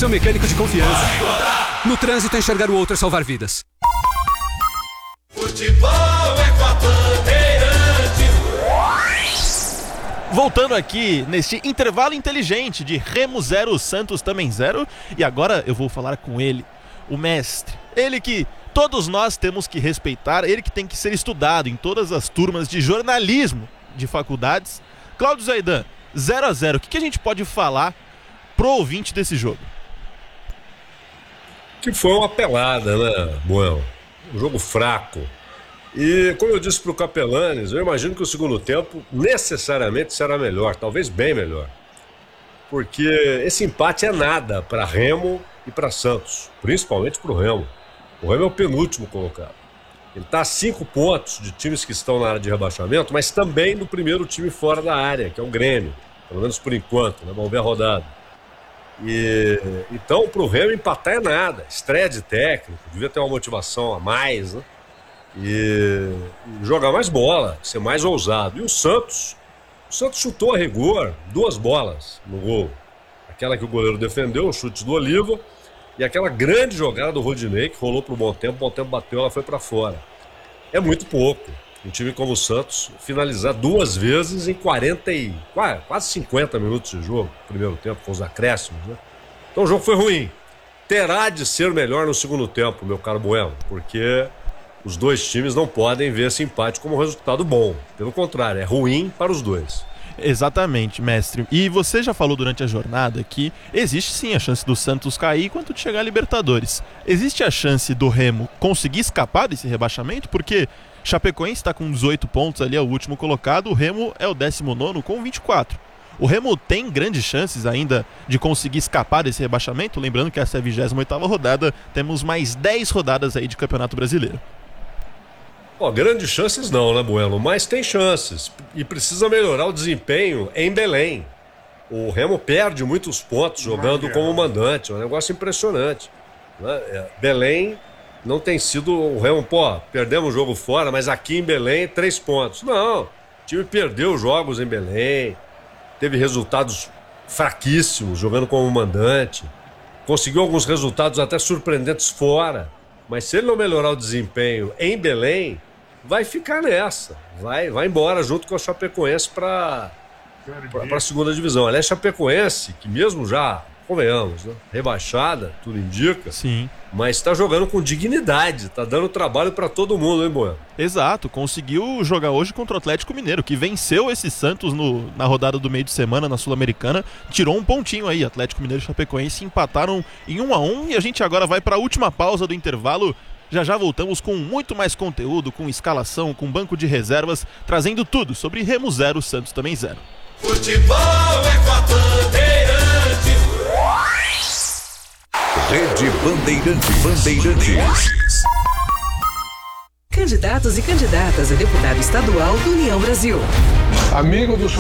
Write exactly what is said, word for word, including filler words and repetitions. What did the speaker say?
seu mecânico de confiança. No trânsito, enxergar o outro é salvar vidas. Futebol é com a Bandeirantes. Voltando aqui neste intervalo inteligente de Remo zero, Santos também zero. E agora eu vou falar com ele, o mestre. Ele que todos nós temos que respeitar, ele que tem que ser estudado em todas as turmas de jornalismo de faculdades. Cláudio Zaidan, zero a zero, o que, que a gente pode falar pro ouvinte desse jogo? Que foi uma pelada, né, Bueno? Um jogo fraco. E, como eu disse pro Capelanes, eu imagino que o segundo tempo necessariamente será melhor, talvez bem melhor. Porque esse empate é nada para Remo e para Santos, principalmente pro Remo. O Remo é o penúltimo colocado. Ele está a cinco pontos de times que estão na área de rebaixamento, mas também do primeiro time fora da área, que é o Grêmio. Pelo menos por enquanto, né? Vamos ver a rodada. E, então, para o Remo empatar é nada. Estreia de técnico, devia ter uma motivação a mais, né? E, e jogar mais bola, ser mais ousado. E o Santos, o Santos chutou a rigor duas bolas no gol. Aquela que o goleiro defendeu, o chute do Oliva, e aquela grande jogada do Rodinei, que rolou para o Bom Tempo, o Bom Tempo bateu, ela foi para fora. É muito pouco. Um time como o Santos finalizar duas vezes em quarenta e quase cinquenta minutos de jogo, primeiro tempo, com os acréscimos, né? Então o jogo foi ruim. Terá de ser melhor no segundo tempo, meu caro Bueno, porque os dois times não podem ver esse empate como um resultado bom. Pelo contrário, é ruim para os dois. Exatamente, mestre. E você já falou durante a jornada que existe sim a chance do Santos cair quando chegar a Libertadores. Existe a chance do Remo conseguir escapar desse rebaixamento? Porque Chapecoense está com dezoito pontos ali, é o último colocado, o Remo é o décimo nono com vinte e quatro. O Remo tem grandes chances ainda de conseguir escapar desse rebaixamento? Lembrando que essa é a vigésima oitava rodada, temos mais dez rodadas aí de Campeonato Brasileiro. Ó, grandes chances não, né, Bueno? Mas tem chances. E precisa melhorar o desempenho em Belém. O Remo perde muitos pontos jogando como mandante. É um negócio impressionante, né? É, Belém não tem sido o Remo, pô, perdemos o jogo fora, mas aqui em Belém, três pontos. Não, o time perdeu jogos em Belém, teve resultados fraquíssimos jogando como mandante, conseguiu alguns resultados até surpreendentes fora. Mas se ele não melhorar o desempenho em Belém, vai ficar nessa. Vai, vai embora junto com a Chapecoense para a segunda divisão. Aliás, Chapecoense, que mesmo já, convenhamos, né, rebaixada, tudo indica. Sim. Mas está jogando com dignidade, está dando trabalho para todo mundo, hein, Bueno? Exato, conseguiu jogar hoje contra o Atlético Mineiro, que venceu esse Santos no, na rodada do meio de semana na Sul-Americana, tirou um pontinho aí. Atlético Mineiro e Chapecoense empataram em um a um e a gente agora vai para a última pausa do intervalo. Já já voltamos com muito mais conteúdo, com escalação, com banco de reservas, trazendo tudo sobre Remo zero, Santos também zero. Futebol é com a Bandeirantes. Rede Bandeirantes. Bandeirantes. Candidatos e candidatas a deputado estadual do União Brasil. Amigo do